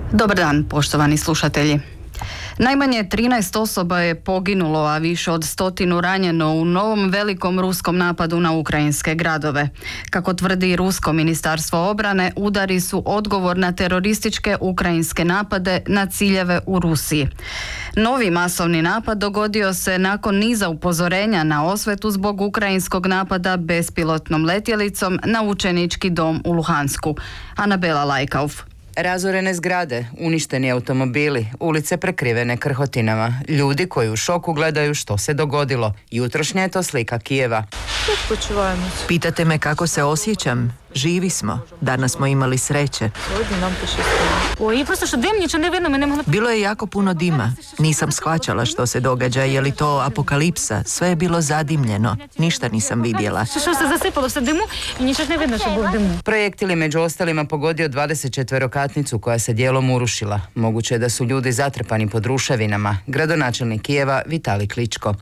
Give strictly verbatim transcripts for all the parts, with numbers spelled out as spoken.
Dobar dan, poštovani slušatelji. Najmanje trinaest osoba je poginulo, a više od stotinu ranjeno u novom velikom ruskom napadu na ukrajinske gradove. Kako tvrdi Rusko ministarstvo obrane, udari su odgovor na terorističke ukrajinske napade na ciljeve u Rusiji. Novi masovni napad dogodio se nakon niza upozorenja na osvetu zbog ukrajinskog napada bespilotnom letjelicom na učenički dom u Luhansku. Anabela Lajkauf. Razorene zgrade, uništeni automobili, ulice prekrivene krhotinama, ljudi koji u šoku gledaju što se dogodilo. Jutrošnja je to slika Kijeva. Pitate me kako se osjećam? Živi smo. Danas smo imali sreće. Bilo je jako puno dima. Nisam shvaćala što se događa. Je li to apokalipsa? Sve je bilo zadimljeno. Ništa nisam vidjela. Projektil je među ostalima pogodio dvadesetčetverokatnicu koja se dijelom urušila. Moguće je da su ljudi zatrpani pod ruševinama. Gradonačelnik Kijeva Vitali Kličko.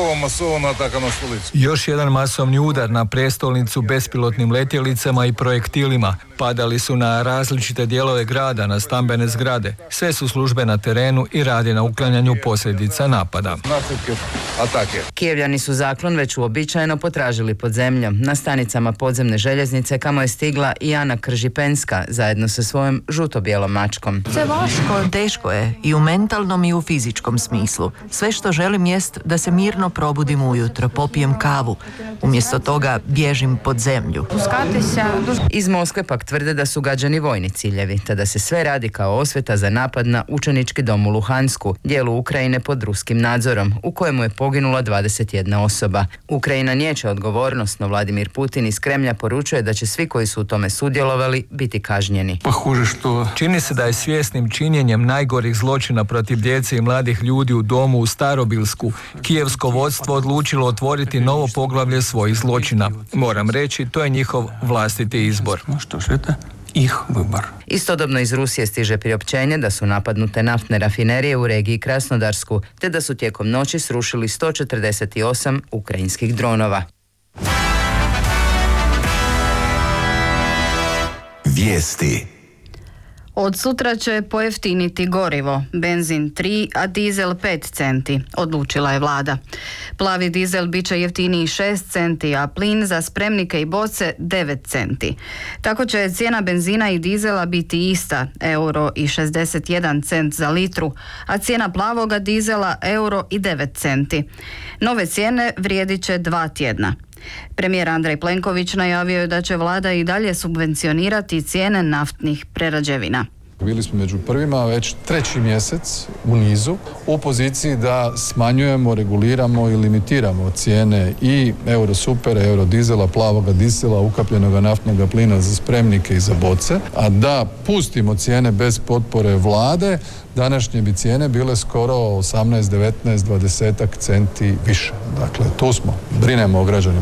Još jedan masovni udar na prijestolnicu bespilotnim letjelicama i projektilima. Padali su na različite dijelove grada, na stambene zgrade. Sve su službe na terenu i rade na uklanjanju posljedica napada. Kijevljani su zaklon već uobičajeno potražili pod zemljom. Na stanicama podzemne željeznice kamo je stigla i Ana Kržipenska zajedno sa svojom žuto-bijelom mačkom. Teško je i u mentalnom i u fizičkom smislu. Sve što želim jest da se mirno probudim ujutro, popijem kavu. Umjesto toga bježim pod zemlju. Iz Moskve pak tvrde da su gađani vojni ciljevi, te da se sve radi kao osveta za napad na učenički dom u Luhansku, dijelu Ukrajine pod ruskim nadzorom, u kojemu je poginula dvadeset jedna osoba. Ukrajina niječe odgovornost, no Vladimir Putin iz Kremlja poručuje da će svi koji su u tome sudjelovali biti kažnjeni. Čini se da je svjesnim činjenjem najgorih zločina protiv djece i mladih ljudi u domu u Starobilsku kijevsko vodstvo odlučilo otvoriti novo poglavlje svojih zločina. Moram reći, to je njihov vlastiti izbor. Istodobno iz Rusije stiže priopćenje da su napadnute naftne rafinerije u regiji Krasnodarsku, te da su tijekom noći srušili sto četrdeset osam ukrajinskih dronova. Vijesti. Od sutra će pojeftiniti gorivo, benzin tri, a dizel pet centi, odlučila je vlada. Plavi dizel bit će jeftiniji šest centi, a plin za spremnike i boce devet centi. Tako će cijena benzina i dizela biti ista, euro i šezdeset jedan cent za litru, a cijena plavoga dizela euro i devet centi. Nove cijene vrijedit će dva tjedna. Premijer Andrej Plenković najavio je da će vlada i dalje subvencionirati cijene naftnih prerađevina. Bili smo među prvima već treći mjesec u nizu u poziciji da smanjujemo, reguliramo i limitiramo cijene i eurosupera, eurodizela, plavoga dizela, ukapljenoga naftnog plina za spremnike i za boce, a da pustimo cijene bez potpore vlade, današnje bi cijene bile skoro osamnaest, devetnaest, dvadeset centi više. Dakle, tu smo, brinemo o građanima.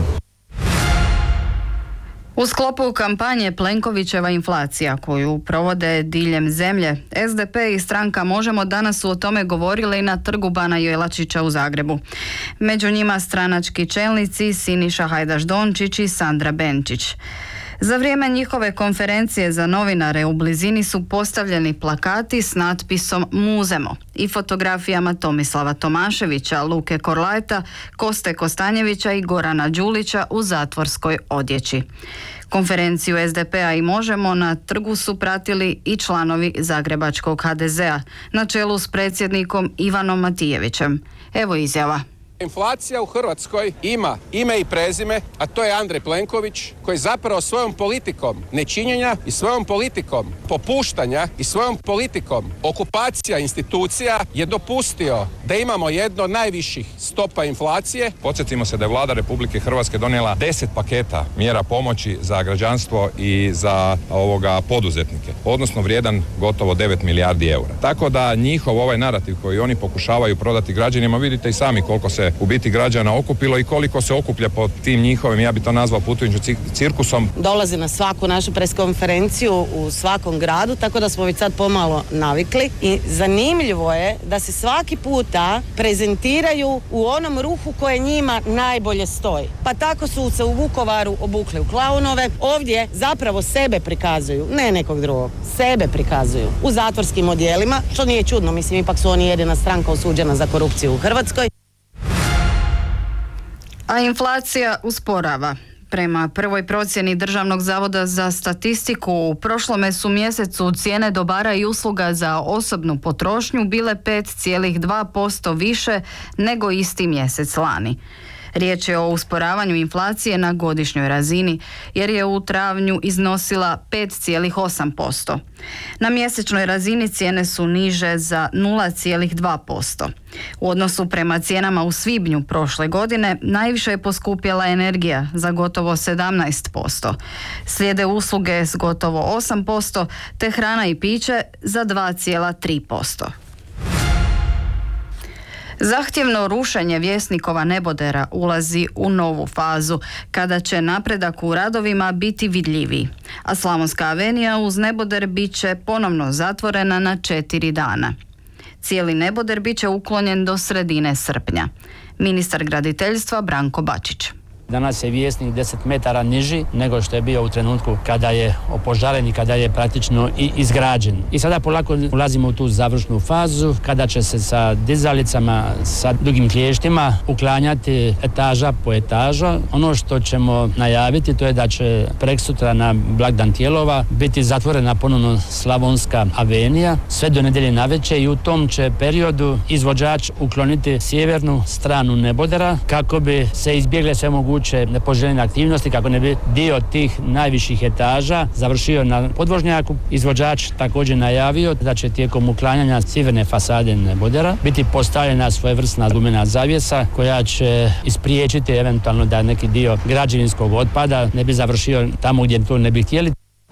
U sklopu kampanje Plenkovićeva inflacija koju provode diljem zemlje, S D P i stranka Možemo danas su o tome govorili na trgu Bana Jelačića u Zagrebu. Među njima stranački čelnici Siniša Hajdaš Dončić i Sandra Benčić. Za vrijeme njihove konferencije za novinare u blizini su postavljeni plakati s natpisom Muzemo i fotografijama Tomislava Tomaševića, Luke Korlajta, Koste Kostanjevića i Gorana Đulića u zatvorskoj odjeći. Konferenciju S D P-a i Možemo na trgu su pratili i članovi zagrebačkog H D Z-a na čelu s predsjednikom Ivanom Matijevićem. Evo izjava. Inflacija u Hrvatskoj ima ime i prezime, a to je Andrej Plenković, koji zapravo svojom politikom nečinjenja i svojom politikom popuštanja i svojom politikom okupacija institucija je dopustio da imamo jedno od najviših stopa inflacije. Podsjetimo se da je vlada Republike Hrvatske donijela deset paketa mjera pomoći za građanstvo i za ovoga poduzetnike, odnosno vrijedan gotovo devet milijardi eura. Tako da njihov ovaj narativ koji oni pokušavaju prodati građanima, vidite i sami koliko se se u biti građana okupilo i koliko se okuplja po tim njihovim, ja bi to nazvao putujućim cirkusom. Dolazi na svaku našu preskonferenciju u svakom gradu, tako da smo već sad pomalo navikli i zanimljivo je da se svaki puta prezentiraju u onom ruhu koje njima najbolje stoji. Pa tako su se u Vukovaru obukli u klaunove, ovdje zapravo sebe prikazuju, ne nekog drugog, sebe prikazuju u zatvorskim odjelima, što nije čudno, mislim ipak su oni jedina stranka osuđena za korupciju u Hrvatskoj. A inflacija usporava. Prema prvoj procjeni Državnog zavoda za statistiku, u prošlome su mjesecu cijene dobara i usluga za osobnu potrošnju bile pet zarez dva posto više nego isti mjesec lani. Riječ je o usporavanju inflacije na godišnjoj razini, jer je u travnju iznosila pet zarez osam posto. Na mjesečnoj razini cijene su niže za nula zarez dva posto. U odnosu prema cijenama u svibnju prošle godine najviše je poskupjela energija za gotovo sedamnaest posto. Slijede usluge s gotovo osam posto te hrana i piće za dva zarez tri posto. Zahtjevno rušenje Vjesnikova nebodera ulazi u novu fazu, kada će napredak u radovima biti vidljiviji, a Slavonska avenija uz neboder bit će ponovno zatvorena na četiri dana. Cijeli neboder bit će uklonjen do sredine srpnja. Ministar graditeljstva Branko Bačić. Danas je Vjesnik deset metara niži nego što je bio u trenutku kada je opožaren i kada je praktično i izgrađen. I sada polako ulazimo u tu završnu fazu kada će se sa dizalicama, sa dugim klještima uklanjati etaža po etaža. Ono što ćemo najaviti to je da će preksutra na blagdan Tijelova biti zatvorena ponovno Slavonska avenija sve do nedjelje navečer i u tom će periodu izvođač ukloniti sjevernu stranu nebodera kako bi se izbjegle sve moguće nepoželjene aktivnosti, kako ne bi dio tih najviših etaža završio na podvožnjaku. Izvođač također najavio da će tijekom uklanjanja sjeverne fasade nebodera biti postavljena svojevrsna gumena zavjesa koja će ispriječiti eventualno da neki dio građevinskog otpada ne bi završio tamo gdje to ne bi htjeli.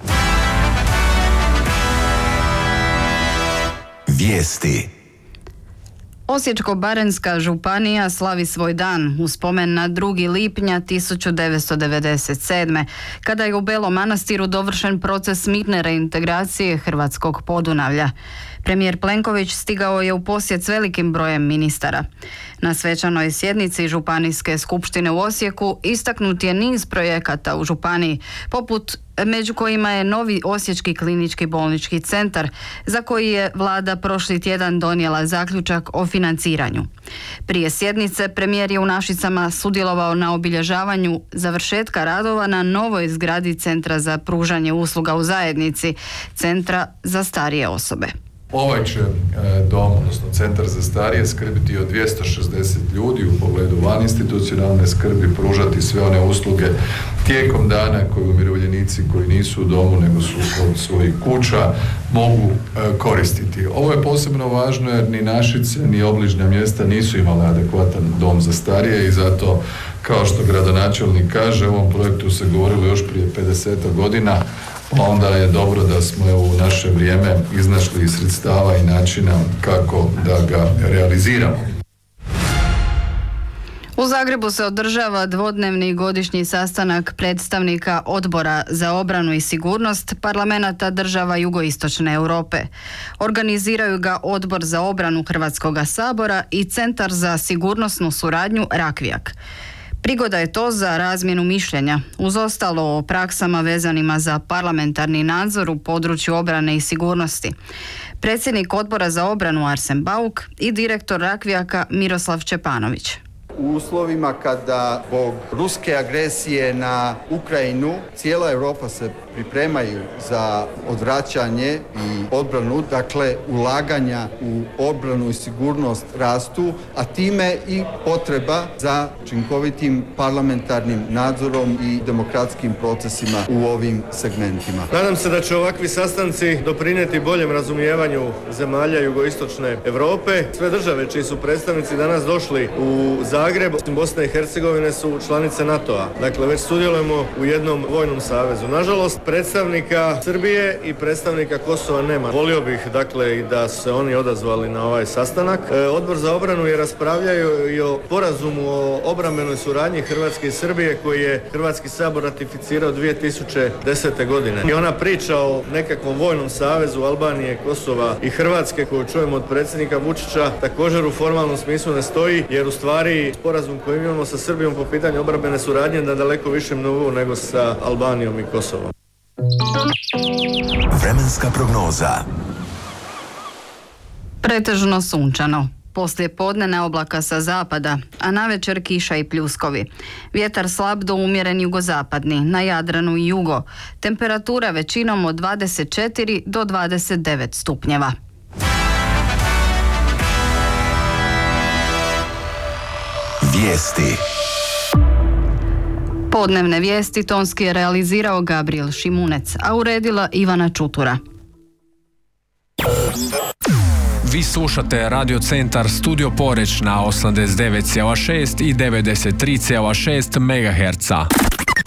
Vijesti. Osječko-baranjska županija slavi svoj dan u spomen na drugi lipnja tisuću devetsto devedeset sedme. kada je u Belom Manastiru dovršen proces mirne reintegracije Hrvatskog Podunavlja. Premijer Plenković stigao je u posjet s velikim brojem ministara. Na svečanoj sjednici Županijske skupštine u Osijeku istaknut je niz projekata u županiji, poput među kojima je novi Osječki klinički bolnički centar, za koji je vlada prošli tjedan donijela zaključak o financiranju. Prije sjednice premijer je u Našicama sudjelovao na obilježavanju završetka radova na novoj zgradi Centra za pružanje usluga u zajednici, Centra za starije osobe. Ovaj će dom, odnosno Centar za starije, skrbiti od dvjesto šezdeset ljudi u pogledu vaninstitucionalne skrbi, pružati sve one usluge tijekom dana koje umirovljenici koji nisu u domu nego su kod svojih kuća mogu koristiti. Ovo je posebno važno jer ni Našice ni obližnja mjesta nisu imale adekvatan dom za starije i zato, kao što gradonačelnik kaže, o ovom projektu se govorilo još prije pedeset godina, pa onda je dobro da smo u naše vrijeme iznašli sredstava i načina kako da ga realiziramo. U Zagrebu se održava dvodnevni godišnji sastanak predstavnika Odbora za obranu i sigurnost parlamenata država jugoistočne Europe. Organiziraju ga Odbor za obranu Hrvatskog sabora i Centar za sigurnosnu suradnju Rakvijak. Prigoda je to za razmjenu mišljenja, uz ostalo o praksama vezanima za parlamentarni nadzor u području obrane i sigurnosti. Predsjednik Odbora za obranu Arsen Bauk i direktor Rakvijaka Miroslav Čepanović. U uslovima kada zbog ruske agresije na Ukrajinu cijela Europa se pripremaju za odvraćanje i odbranu, dakle ulaganja u obranu i sigurnost rastu, a time i potreba za učinkovitim parlamentarnim nadzorom i demokratskim procesima u ovim segmentima. Nadam se da će ovakvi sastanci doprinijeti boljem razumijevanju zemalja jugoistočne Europe. Sve države čiji su predstavnici danas došli u Zagreb Zagreb, Bosna i Hercegovine su članice NATO-a. Dakle, već sudjelujemo u jednom vojnom savezu. Nažalost, predstavnika Srbije i predstavnika Kosova nema. Volio bih, dakle, i da se oni odazvali na ovaj sastanak. E, Odbor za obranu je raspravljaju i o sporazumu o obrambenoj suradnji Hrvatske i Srbije koji je Hrvatski sabor ratificirao dvije tisuće desete. godine. I ona priča o nekakvom vojnom savezu Albanije, Kosova i Hrvatske koju čujemo od predsjednika Vučića također u formalnom smislu ne stoji, jer u stvari sporazum koji imamo sa Srbijom po pitanju obrambene suradnje na daleko višem nivou nego sa Albanijom i Kosovom. Vremenska prognoza. Pretežno sunčano. Poslije podnevna oblaka sa zapada, a navečer kiša i pljuskovi. Vjetar slab do umjeren jugozapadni, na Jadranu i jugo. Temperatura većinom od dvadeset četiri do dvadeset devet stupnjeva. Vijesti. Podnevne vijesti tonski je realizirao Gabriel Šimunec, a uredila Ivana Čutura. Vi slušate Radio Centar Studio Poreć na osamdeset devet zarez šest i devedeset tri zarez šest megaherca.